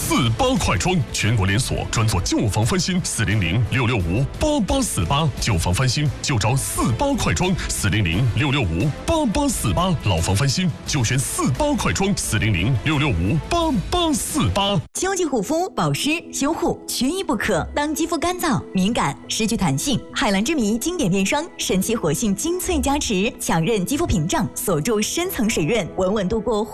48快装，全国连锁，专做旧房翻新，400-665-8848，旧房翻新就找48快装，400-665-8848，老房翻新就选48快装，400-665-8848。 秋季护肤、保湿、修护缺一不可。当肌肤干燥、敏感、失去弹性，海蓝之谜经典面霜，神奇活性精粹加持，强韧肌肤屏障，锁住深层水润，稳稳度过